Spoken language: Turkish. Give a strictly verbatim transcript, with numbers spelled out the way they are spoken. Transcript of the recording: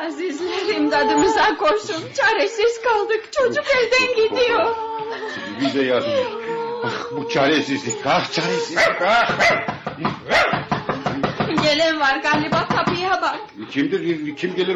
Azizler imdadımıza koşun. Çaresiz kaldık. Çocuk elden gidiyor. Bize yardım et. Ah, bu çaresizlik. Ah çaresizlik. Ah. Gelen var galiba, kapıya bak. Kimdir? Kim gelir?